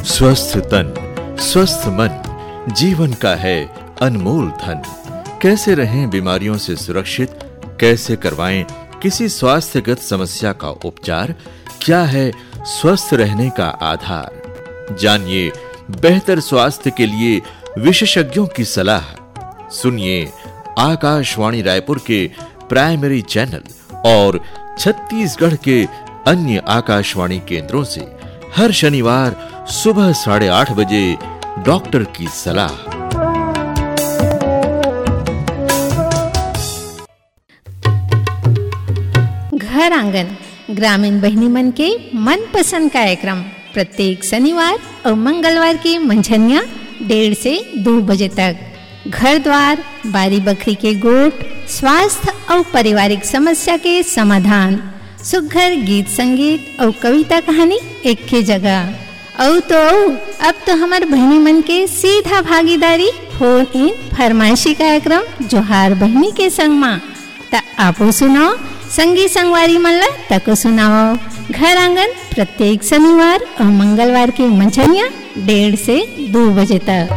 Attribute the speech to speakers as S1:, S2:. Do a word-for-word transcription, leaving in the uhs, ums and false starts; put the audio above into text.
S1: स्वस्थ तन, स्वस्थ मन जीवन का है अनमोल धन। कैसे रहें बीमारियों से सुरक्षित, कैसे करवाएं किसी स्वास्थ्यगत समस्या का उपचार, क्या है स्वस्थ रहने का आधार। जानिए बेहतर स्वास्थ्य के लिए विशेषज्ञों की सलाह। सुनिए आकाशवाणी रायपुर के प्राइमरी चैनल और छत्तीसगढ़ के अन्य आकाशवाणी केंद्रों से हर शनिवार सुबह साढ़े आठ बजे डॉक्टर की सलाह।
S2: घर आंगन ग्रामीण बहनी मन के मनपसंद कार्यक्रम प्रत्येक शनिवार और मंगलवार के मंझनिया डेढ़ से दो बजे तक। घर द्वार, बारी बखरी के गोट, स्वास्थ्य और पारिवारिक समस्या के समाधान, सुघर गीत संगीत और कविता कहानी एक के जगह। औ तो औ, अब तो हमार बहनी मन के सीधा भागीदारी फोन इन फरमाइशी कार्यक्रम जोहार बहनी के संग मा। ता आपो सुनाओ, संगी संगवारी मन ला तको सुनाओ। घर आंगन प्रत्येक शनिवार और मंगलवार के मंझनिया डेढ़ से दो बजे तक।